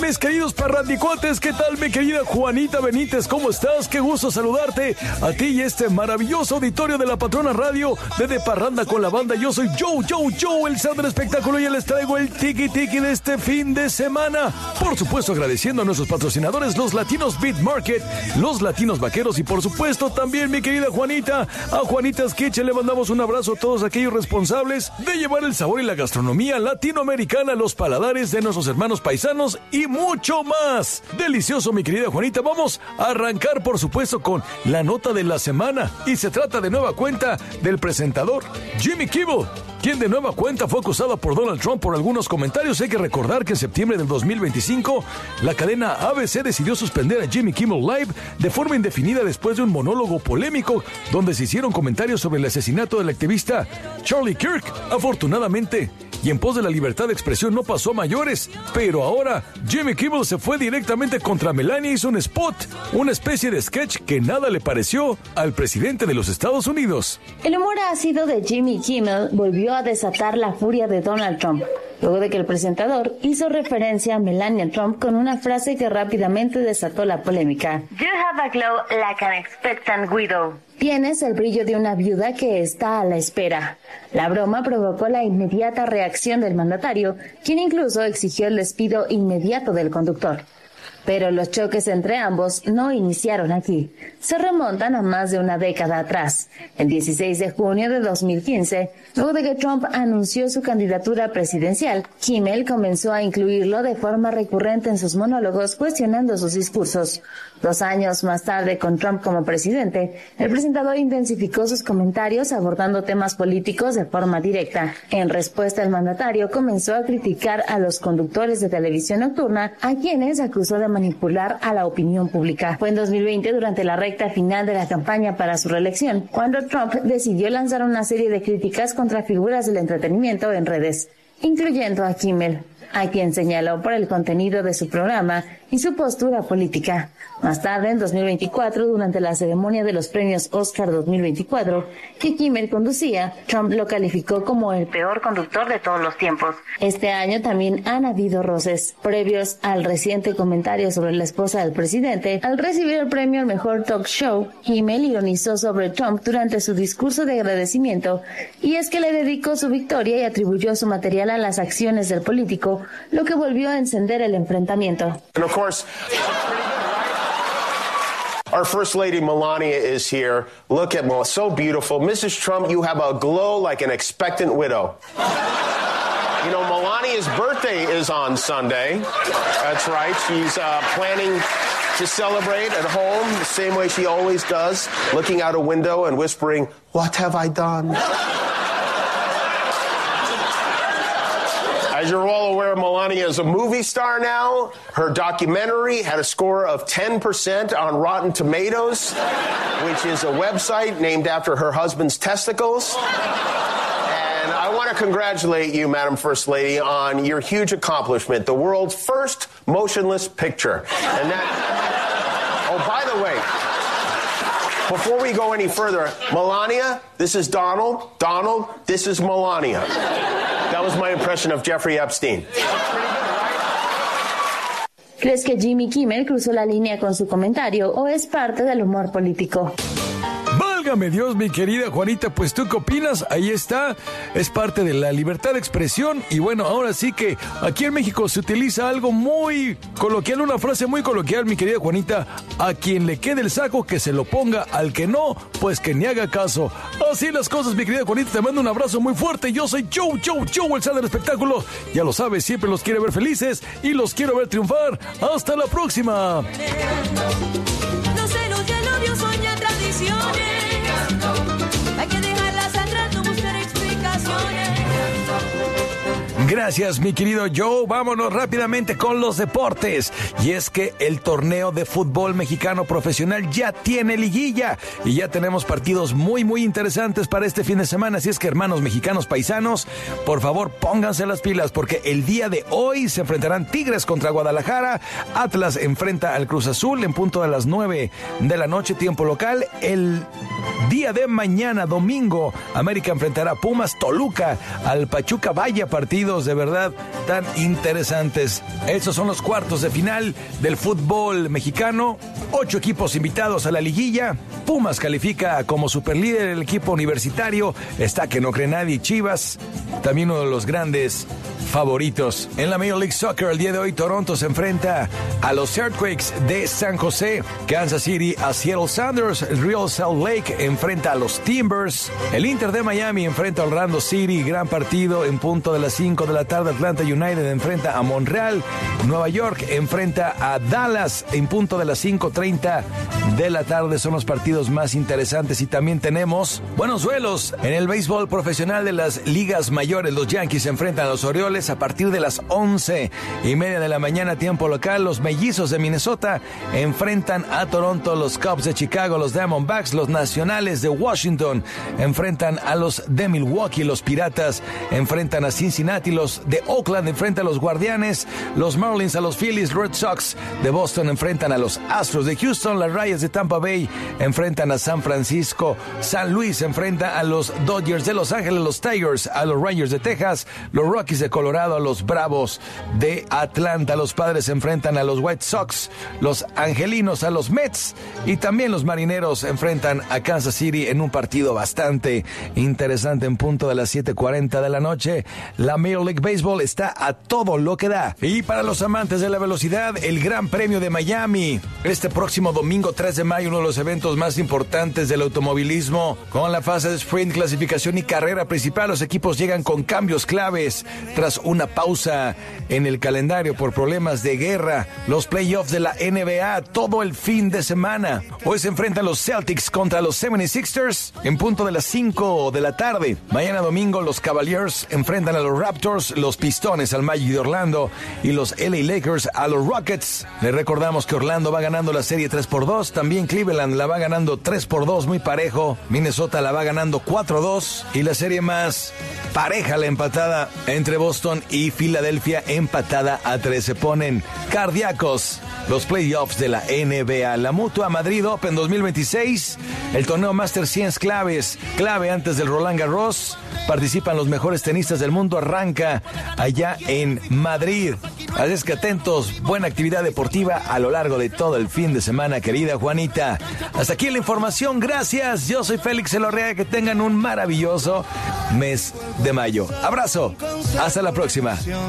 mis queridos parrandicuates. ¿Qué tal, mi querida Juanita Benítez? ¿Cómo estás? Qué gusto saludarte a ti y este maravilloso auditorio de la Patrona Radio de Parranda con la Banda. Yo soy Joe, el zar del espectáculo, y les traigo el tiki-tiki de este fin de semana. Por supuesto, agradeciendo a nuestros patrocinadores, los Latinos Beat Market, los Latinos Vaqueros, y por supuesto también, mi querida Juanita, a Juanita's Kitchen le mandamos un abrazo a todos aquellos responsables de llevar el sabor y la gastronomía latinoamericana a los paladares de nuestros hermanos paisanos y mucho más. Delicioso, mi querida Juanita. Vamos a arrancar, por supuesto, con la nota de la semana, y se trata de nueva cuenta del presentador Jimmy Kimmel, quien de nueva cuenta fue acusado por Donald Trump por algunos comentarios. Hay que recordar que en septiembre del 2025 la cadena ABC decidió suspender a Jimmy Kimmel Live de forma indefinida después de un monólogo polémico donde se hicieron comentarios sobre el asesinato del activista Charlie Kirk. Afortunadamente, y en pos de la libertad de expresión, no pasó a mayores, pero ahora Jimmy Kimmel se fue directamente contra Melania, hizo un spot, una especie de sketch que nada le pareció al presidente de los Estados Unidos. El humor ácido de Jimmy Kimmel volvió a desatar la furia de Donald Trump, luego de que el presentador hizo referencia a Melania Trump con una frase que rápidamente desató la polémica. You have a glow like an expectant widow. Tienes el brillo de una viuda que está a la espera. La broma provocó la inmediata reacción del mandatario, quien incluso exigió el despido inmediato del conductor. Pero los choques entre ambos no iniciaron aquí. Se remontan a más de una década atrás. El 16 de junio de 2015, luego de que Trump anunció su candidatura presidencial, Kimmel comenzó a incluirlo de forma recurrente en sus monólogos, cuestionando sus discursos. 2 años más tarde, con Trump como presidente, el presentador intensificó sus comentarios abordando temas políticos de forma directa. En respuesta, el mandatario comenzó a criticar a los conductores de televisión nocturna, a quienes acusó de manipular a la opinión pública. Fue en 2020, durante la recta final de la campaña para su reelección, cuando Trump decidió lanzar una serie de críticas contra figuras del entretenimiento en redes, incluyendo a Kimmel, a quien señaló por el contenido de su programa y su postura política. Más tarde, en 2024, durante la ceremonia de los premios Oscar 2024, que Kimmel conducía, Trump lo calificó como el peor conductor de todos los tiempos. Este año también han habido roces previos al reciente comentario sobre la esposa del presidente. Al recibir el premio al mejor talk show, Kimmel ironizó sobre Trump durante su discurso de agradecimiento, y es que le dedicó su victoria y atribuyó su material a las acciones del político, lo que volvió a encender el enfrentamiento. And of course, our First Lady Melania is here. Look at Melania, so beautiful. Mrs. Trump, you have a glow like an expectant widow. You know, Melania's birthday is on Sunday. That's right. She's planning to celebrate at home the same way she always does, looking out a window and whispering, "What have I done?" As you're all aware, Melania is a movie star now. Her documentary had a score of 10% on Rotten Tomatoes, which is a website named after her husband's testicles. And I want to congratulate you, Madam First Lady, on your huge accomplishment, the world's first motionless picture. And that, oh, by the way, before we go any further, Melania, this is Donald. Donald, this is Melania. That was my impression of Jeffrey Epstein. ¿Crees que Jimmy Kimmel cruzó la línea con su comentario o es parte del humor político? Válgame Dios, mi querida Juanita, pues ¿tú qué opinas? Ahí está, es parte de la libertad de expresión. Y bueno, ahora sí que aquí en México se utiliza algo muy coloquial, una frase muy coloquial, mi querida Juanita: a quien le quede el saco que se lo ponga, al que no, pues que ni haga caso. Así las cosas, mi querida Juanita, te mando un abrazo muy fuerte. Yo soy Joe, el zar del espectáculo. Ya lo sabes, siempre los quiero ver felices y los quiero ver triunfar. Hasta la próxima. No se nos ya el odio, soña tradiciones. Hay que dejarlas atrás, no buscar explicaciones. Gracias, mi querido Joe. Vámonos rápidamente con los deportes. Y es que el torneo de fútbol mexicano profesional ya tiene liguilla y ya tenemos partidos muy, muy interesantes para este fin de semana. Así es que, hermanos mexicanos paisanos, por favor, pónganse las pilas porque el día de hoy se enfrentarán Tigres contra Guadalajara. Atlas enfrenta al Cruz Azul en punto de las 9 de la noche, tiempo local. El día de mañana, domingo, América enfrentará a Pumas, Toluca al Pachuca. Vaya partidos juegos de verdad tan interesantes. Estos son los cuartos de final del fútbol mexicano. 8 equipos invitados a la liguilla. Pumas califica como superlíder, el equipo universitario está que no cree nadie. Chivas, también uno de los grandes favoritos. En la Major League Soccer el día de hoy, Toronto se enfrenta a los Earthquakes de San José, Kansas City a Seattle Sounders, el Real Salt Lake enfrenta a los Timbers, el Inter de Miami enfrenta a Orlando City, gran partido en punto de las 5 de la tarde. Atlanta United enfrenta a Montreal, Nueva York enfrenta a Dallas en punto de las 5:30 de la tarde. Son los partidos más interesantes y también tenemos buenos duelos en el béisbol profesional de las ligas mayores. Los Yankees se enfrentan a los Orioles a partir de las 11:30 de la mañana, tiempo local. Los Mellizos de Minnesota enfrentan a Toronto, los Cubs de Chicago, los Diamondbacks, los Nacionales de Washington enfrentan a los de Milwaukee, los Piratas enfrentan a Cincinnati, los de Oakland enfrentan a los Guardianes, los Marlins a los Phillies, Red Sox de Boston enfrentan a los Astros de Houston, las Rayas de Tampa Bay enfrentan a San Francisco, San Luis enfrenta a los Dodgers de Los Ángeles, los Tigers a los Rangers de Texas, los Rockies de Colorado a los Bravos de Atlanta, los Padres se enfrentan a los White Sox, los Angelinos a los Mets y también los Marineros enfrentan a Kansas City en un partido bastante interesante en punto de las 7:40 de la noche. La Major League Baseball está a todo lo que da. Y para los amantes de la velocidad, el Gran Premio de Miami este próximo domingo 3 de mayo, uno de los eventos más importantes del automovilismo. Con la fase de sprint, clasificación y carrera principal, los equipos llegan con cambios claves tras una pausa en el calendario por problemas de guerra. Los playoffs de la NBA todo el fin de semana. Hoy se enfrentan los Celtics contra los 76ers en punto de las 5 de la tarde. Mañana domingo los Cavaliers enfrentan a los Raptors, los Pistones al Magic de Orlando y los LA Lakers a los Rockets. Les recordamos que Orlando va ganando la serie 3-2, también Cleveland la va ganando 3-2 muy parejo, Minnesota la va ganando 4-2 y la serie más pareja, la empatada entre Boston y Filadelfia, empatada a 3. Se ponen cardíacos los playoffs de la NBA. La Mutua Madrid Open 2026, el torneo Master 100 clave antes del Roland Garros. Participan los mejores tenistas del mundo, arranca allá en Madrid. Así es que atentos, buena actividad deportiva a lo largo de todo el fin de semana, querida Juanita. Hasta aquí la información, gracias. Yo soy Félix Elorrea, que tengan un maravilloso mes de mayo. Abrazo, hasta la próxima.